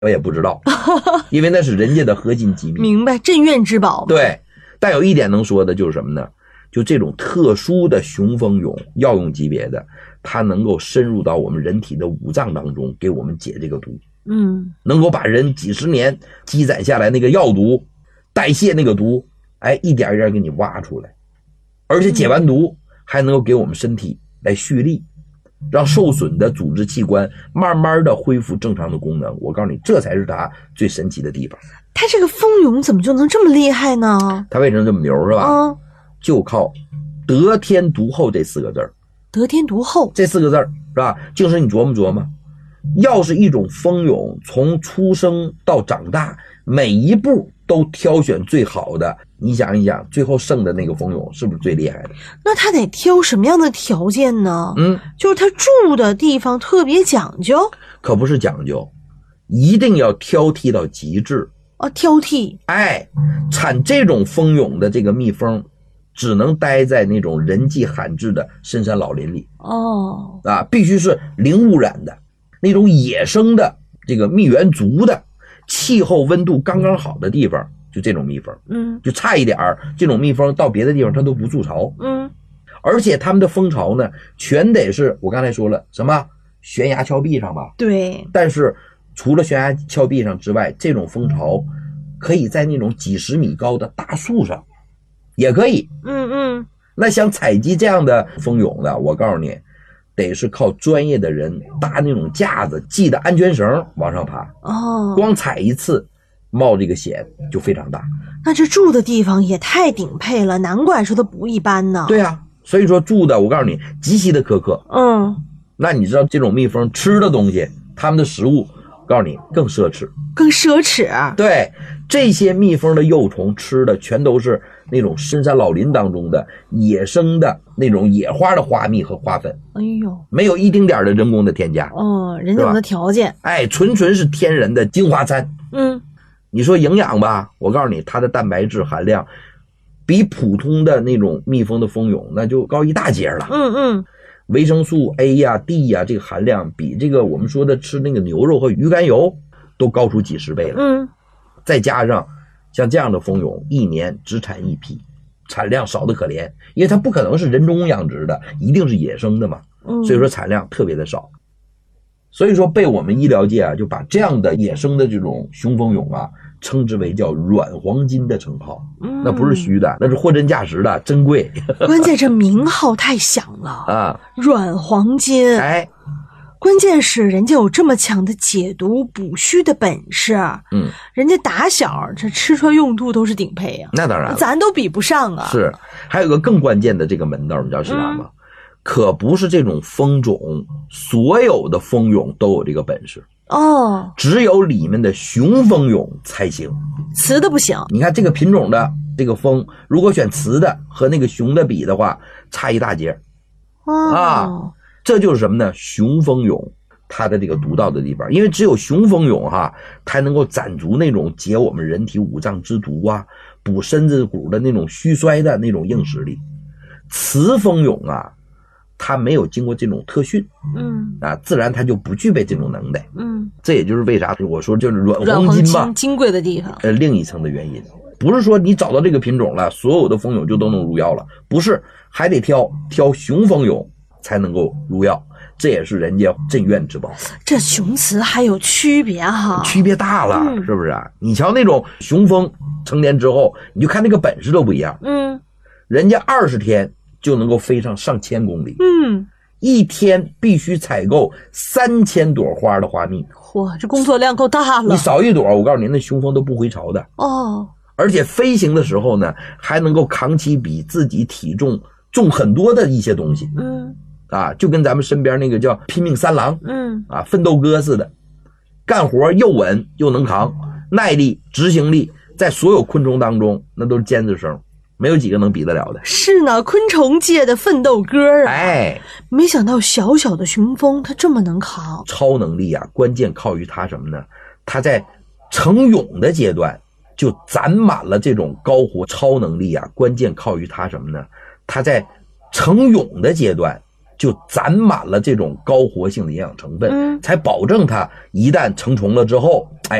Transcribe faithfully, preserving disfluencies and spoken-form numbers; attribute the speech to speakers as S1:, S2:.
S1: 我也不知道，因为那是人家的核心机密。
S2: 明白，镇院之宝。
S1: 对，但有一点能说的就是什么呢？就这种特殊的雄蜂蛹药用级别的，它能够深入到我们人体的五脏当中，给我们解这个毒。
S2: 嗯，
S1: 能够把人几十年积攒下来那个药毒代谢那个毒，哎，一点一点给你挖出来，而且解完毒还能够给我们身体来蓄力，让受损的组织器官慢慢的恢复正常的功能。我告诉你，这才是它最神奇的地方。
S2: 它这个蜂蛹怎么就能这么厉害呢？
S1: 它为什么这么牛是吧？
S2: 嗯，
S1: 就靠得天独厚这四个字儿。
S2: 得天独厚
S1: 这四个字儿是吧？就是你琢磨琢磨，要是一种蜂蛹从出生到长大，每一步都挑选最好的，你想一想，最后剩的那个蜂蛹是不是最厉害的？
S2: 那它得挑什么样的条件呢？
S1: 嗯，
S2: 就是它住的地方特别讲究。
S1: 可不是讲究，一定要挑剔到极致。
S2: 哦，挑剔。
S1: 哎，产这种蜂蛹的这个蜜蜂只能待在那种人迹罕至的深山老林里。
S2: 哦，
S1: 啊，必须是零污染的那种野生的这个蜜源足的气候温度刚刚好的地方，就这种蜜蜂。
S2: 嗯，
S1: 就差一点儿，这种蜜蜂到别的地方它都不筑巢。
S2: 嗯，
S1: 而且它们的蜂巢呢全得是我刚才说了什么悬崖峭壁上吧。
S2: 对。
S1: 但是除了悬崖峭壁上之外，这种蜂巢可以在那种几十米高的大树上也可以。
S2: 嗯嗯，
S1: 那想采集这样的蜂蛹的，我告诉你，得是靠专业的人搭那种架子，系的安全绳往上爬。
S2: 哦，
S1: 光采一次冒这个险就非常大。
S2: 那这住的地方也太顶配了，难怪说它不一般呢。
S1: 对啊，所以说住的我告诉你极其的苛刻。
S2: 嗯，
S1: 那你知道这种蜜蜂吃的东西，它们的食物告诉你更奢侈。
S2: 更奢侈。
S1: 对，这些蜜蜂的幼虫吃的全都是那种深山老林当中的野生的那种野花的花蜜和花粉。
S2: 哎呦，
S1: 没有一丁点的人工的添加。
S2: 哦，人家有的条件。
S1: 哎，纯纯是天然的精华餐。
S2: 嗯，
S1: 你说营养吧，我告诉你，它的蛋白质含量比普通的那种蜜蜂的蜂蛹那就高一大截了。
S2: 嗯嗯，
S1: 维生素 A 呀、D 呀，这个含量比这个我们说的吃那个牛肉和鱼肝油都高出几十倍了。
S2: 嗯，
S1: 再加上像这样的蜂蛹，一年只产一批，产量少得可怜，因为它不可能是人工养殖的，一定是野生的嘛。
S2: 嗯，
S1: 所以说产量特别的少。所以说被我们医疗界啊就把这样的野生的这种雄蜂蛹啊称之为叫软黄金的称号。
S2: 嗯，
S1: 那不是虚的，那是货真价实的，珍贵。
S2: 关键这名号太响了
S1: 啊，
S2: 软黄金。
S1: 哎，
S2: 关键是人家有这么强的解毒补虚的本事。
S1: 嗯，
S2: 人家打小这吃穿用度都是顶配啊。
S1: 那当然了，
S2: 咱都比不上啊。
S1: 是，还有个更关键的这个门道，你知道是啥吗？嗯，可不是这种蜂种所有的蜂蛹都有这个本事
S2: 哦，
S1: 只有里面的雄蜂蛹才行，
S2: 雌的不行。
S1: 你看这个品种的这个蜂，如果选雌的和那个雄的比的话，差一大截。
S2: 哦，
S1: 啊，这就是什么呢？雄蜂蛹它的这个独到的地方，因为只有雄蜂蛹哈，才能够攒足那种解我们人体五脏之毒啊，补身子骨的那种虚衰的那种硬实力。雌蜂蛹啊，它没有经过这种特训，
S2: 嗯
S1: 啊，自然它就不具备这种能耐。
S2: 嗯，
S1: 这也就是为啥我说就是软
S2: 软黄
S1: 黄金吧，
S2: 金金贵的地方。
S1: 呃，另一层的原因，不是说你找到这个品种了，所有的蜂蛹就都能入药了，不是，还得挑挑雄蜂蛹才能够入药，这也是人家镇院之宝。
S2: 这雄雌还有区别哈，
S1: 区别大了，
S2: 嗯、
S1: 是不是啊？你瞧那种雄蜂成年之后，你就看那个本事都不一样。
S2: 嗯，
S1: 人家二十天就能够飞上上千公里。
S2: 嗯，
S1: 一天必须采购三千朵花的花蜜。
S2: 嚯，这工作量够大了。
S1: 你少一朵，我告诉你，那雄蜂都不回巢的。
S2: 哦。
S1: 而且飞行的时候呢，还能够扛起比自己体重重很多的一些东西。
S2: 嗯。
S1: 啊，就跟咱们身边那个叫拼命三郎，
S2: 嗯，
S1: 啊，奋斗哥似的，干活又稳又能扛，耐力、执行力，在所有昆虫当中，那都是尖子生，没有几个能比得了的。
S2: 是呢，昆虫界的奋斗哥啊！
S1: 哎，
S2: 没想到小小的雄蜂它这么能扛。
S1: 超能力啊，关键靠于它什么呢？它在成蛹的阶段就攒满了这种高活超能力啊，关键靠于它什么呢？它在成蛹的阶段就攒满了这种高活性的营养成分，
S2: 嗯，
S1: 才保证它一旦成虫了之后，